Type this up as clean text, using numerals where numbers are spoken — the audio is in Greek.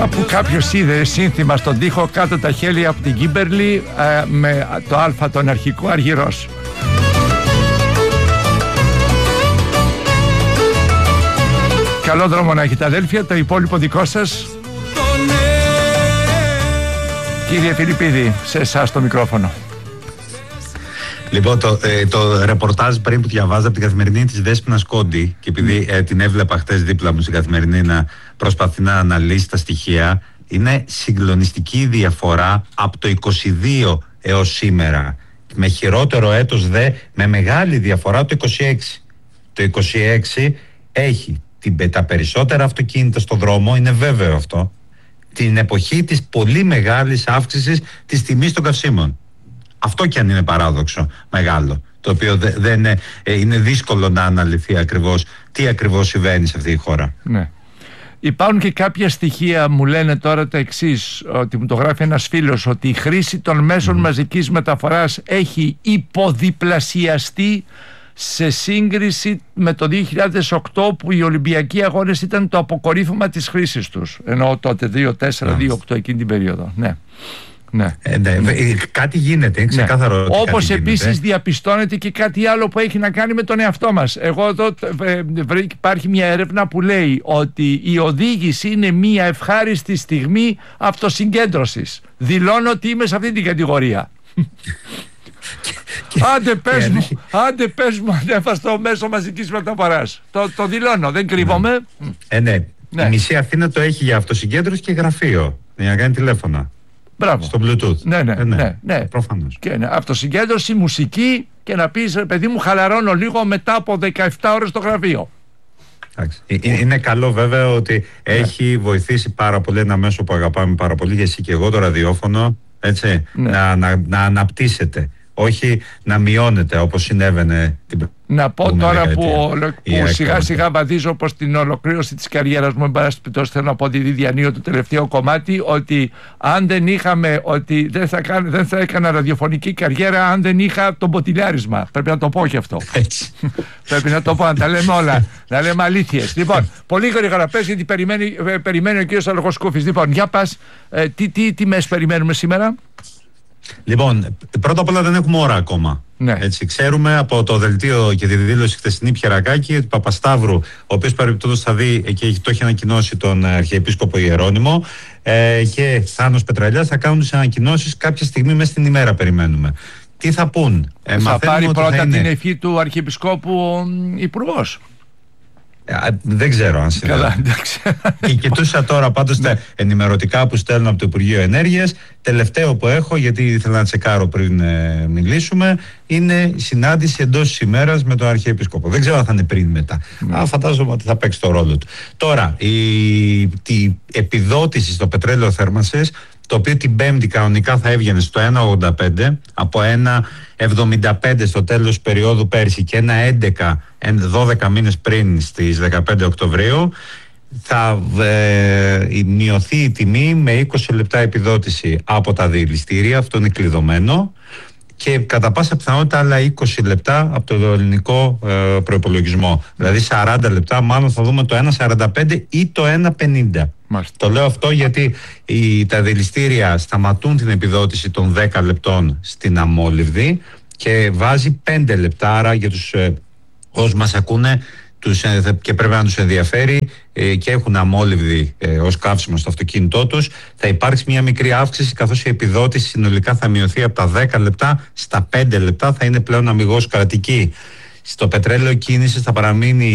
Κάπου κάποιος είδε σύνθημα στον τοίχο κάτω τα χέλια από την Κίμπερλι με το Α τον αρχικό Αργυρός. Καλό δρόμο να έχετε αδέλφια, το υπόλοιπο δικό σας. Κύριε Φιλιππίδη, σε εσάς το μικρόφωνο. Λοιπόν, το ρεπορτάζ πριν που διαβάζα από την Καθημερινή της Δέσποινας Κόντι, και επειδή την έβλεπα χτες δίπλα μου στην Καθημερινή να προσπαθεί να αναλύσει τα στοιχεία, είναι συγκλονιστική η διαφορά από το 22 έως σήμερα. Με χειρότερο έτος με μεγάλη διαφορά το 26. Το 26 έχει τα περισσότερα αυτοκίνητα στο δρόμο, είναι βέβαιο αυτό, την εποχή της πολύ μεγάλης αύξησης της τιμής των καυσίμων. Αυτό κι αν είναι παράδοξο μεγάλο, το οποίο δεν είναι δύσκολο να αναλυθεί ακριβώς τι ακριβώς συμβαίνει σε αυτή η χώρα. Ναι. Υπάρχουν και κάποια στοιχεία, μου λένε τώρα το εξής, ότι μου το γράφει ένας φίλος, ότι η χρήση των μέσων μαζικής μεταφοράς έχει υποδιπλασιαστεί σε σύγκριση με το 2008, που οι Ολυμπιακοί Αγώνες ήταν το αποκορύφωμα της χρήσης τους. Ενώ τότε 2-4, 2-8 εκείνη την περίοδο. Ναι. Ναι. Κάτι γίνεται, είναι ξεκάθαρο. Όπως επίσης διαπιστώνεται και κάτι άλλο που έχει να κάνει με τον εαυτό μας. Εγώ εδώ υπάρχει μια έρευνα που λέει ότι η οδήγηση είναι μια ευχάριστη στιγμή αυτοσυγκέντρωσης. Δηλώνω ότι είμαι σε αυτή την κατηγορία. Άντε πες μου ανέβαστο μέσο μαζικής μεταφοράς. Το δηλώνω, δεν κρύβομαι. Ναι. Η μισή Αθήνα το έχει για αυτοσυγκέντρωση και γραφείο για να κάνει τηλέφωνα. Μπράβο. Στο Bluetooth. Ναι. Προφανώς. Και αυτοσυγκέντρωση, μουσική, και να πεις, παιδί μου, χαλαρώνω λίγο μετά από 17 ώρες στο γραφείο. Είναι καλό βέβαια ότι έχει βοηθήσει πάρα πολύ ένα μέσο που αγαπάμε πάρα πολύ, και εσύ και εγώ, το ραδιόφωνο, έτσι, να αναπτύσσεται, όχι να μειώνεται όπως συνέβαινε την Να πω τώρα που σιγά σιγά βαδίζω προς την ολοκλήρωση της καριέρας μου, εν πάση περιπτώσει θέλω να πω ότι διανύω το τελευταίο κομμάτι, ότι αν δεν είχαμε, ότι δεν θα έκανα ραδιοφωνική καριέρα αν δεν είχα το μποτιλιάρισμα. Πρέπει να το πω και αυτό. Πρέπει να το πω, να τα λέμε όλα, να λέμε αλήθειες. Λοιπόν, πολύ γρήγορα πες, γιατί περιμένει ο κύριος Αλογοσκούφης. Λοιπόν, για πας, τι τιμές περιμένουμε σήμερα? Λοιπόν, πρώτα απ' όλα δεν έχουμε ώρα ακόμα. Ναι. Έτσι, ξέρουμε από το δελτίο και τη δήλωση χθεσινή Πιερακάκη ότι Παπασταύρου, ο οποίος παρεμπιπτόντως θα δει και το έχει ανακοινώσει τον Αρχιεπίσκοπο Ιερώνυμο, και Θάνος Πετραλιάς θα κάνουν τις ανακοινώσεις κάποια στιγμή μέσα στην ημέρα, περιμένουμε. Τι θα πούν? Θα πάρει πρώτα την ευχή του Αρχιεπισκόπου ο Υπουργός. Δεν ξέρω αν συμβαίνει. Καλά, εντάξει. Και κοιτούσα τώρα πάντως τα ενημερωτικά που στέλνω από το Υπουργείο Ενέργειας. Τελευταίο που έχω, γιατί ήθελα να τσεκάρω πριν μιλήσουμε, είναι συνάντηση εντός της ημέρας με τον Αρχιεπίσκοπο. Δεν ξέρω αν θα είναι πριν ή μετά. Φαντάζομαι ότι θα παίξει το ρόλο του. Τώρα, η επιδότηση στο πετρέλαιο θέρμανσης, το οποίο την Πέμπτη κανονικά θα έβγαινε στο 1,85 από 1,75 στο τέλος της περίοδου πέρσι και 1,11 12 μήνες πριν στις 15 Οκτωβρίου, θα μειωθεί η τιμή με 20 λεπτά επιδότηση από τα διελιστήρια, αυτό είναι κλειδωμένο, και κατά πάσα πιθανότητα άλλα 20 λεπτά από το ελληνικό προϋπολογισμό. Δηλαδή 40 λεπτά, μάλλον θα δούμε το 1,45 ή το 1,50. Το λέω αυτό γιατί τα διελιστήρια σταματούν την επιδότηση των 10 λεπτών στην αμόλυβδη και βάζει 5 λεπτά, άρα για τους όσους μας ακούνε και πρέπει να τους ενδιαφέρει και έχουν αμόλυβδη ως καύσιμο στο αυτοκίνητό τους, θα υπάρξει μια μικρή αύξηση, καθώς η επιδότηση συνολικά θα μειωθεί από τα 10 λεπτά στα 5 λεπτά, θα είναι πλέον αμιγώς κρατική. Στο πετρέλαιο κίνησης θα παραμείνει